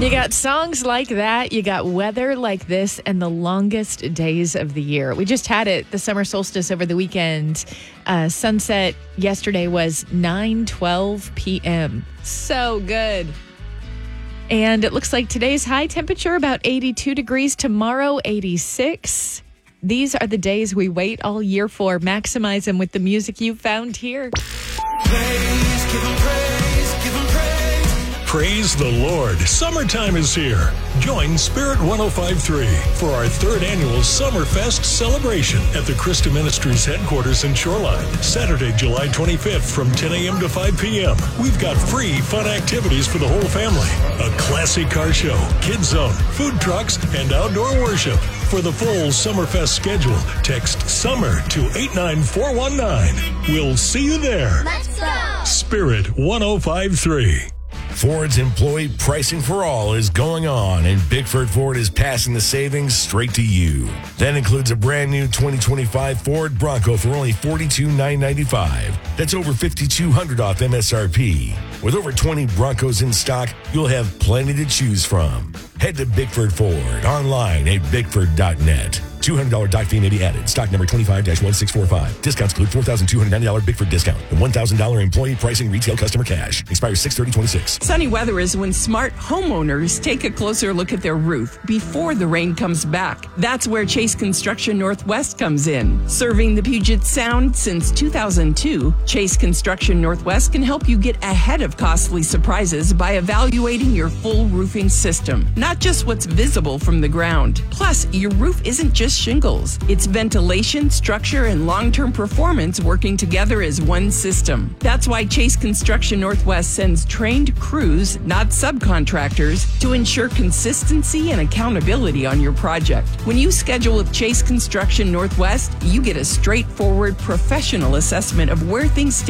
You got songs like that, you got weather like this, and the longest days of the year. We just had it, the summer solstice over the weekend. Sunset yesterday was 9:12 p.m. So good. And it looks like today's high temperature about 82 degrees, tomorrow 86. These are the days we wait all year for. Maximize them with the music you found here. Praise, give him praise, give him praise. Praise the Lord. Summertime is here. Join Spirit 105.3 for our third annual Summerfest celebration at the Christa Ministries headquarters in Shoreline. Saturday, July 25th from 10 a.m. to 5 p.m. We've got free fun activities for the whole family. A classic car show, kids zone, food trucks, and outdoor worship. For the full Summerfest schedule, text SUMMER to 89419. We'll see you there. Let's go! Spirit 105.3. Ford's employee pricing for all is going on, and Bickford Ford is passing the savings straight to you. That includes a brand new 2025 Ford Bronco for only $42,995. That's over $5,200 off MSRP. With over 20 Broncos in stock, you'll have plenty to choose from. Head to Bickford Ford online at bickford.net. $200 doc fee may be added. Stock number 25-1645. Discounts include $4,290 Bickford discount and $1,000 employee pricing retail customer cash. Expires 6/30/26. Sunny weather is when smart homeowners take a closer look at their roof before the rain comes back. That's where Chase Construction Northwest comes in. Serving the Puget Sound since 2002, Chase Construction Northwest can help you get ahead of costly surprises by evaluating your full roofing system, not just what's visible from the ground. Plus, your roof isn't just shingles. It's ventilation, structure, and long-term performance working together as one system. That's why Chase Construction Northwest sends trained crews, not subcontractors, to ensure consistency and accountability on your project. When you schedule with Chase Construction Northwest, you get a straightforward, professional assessment of where things stand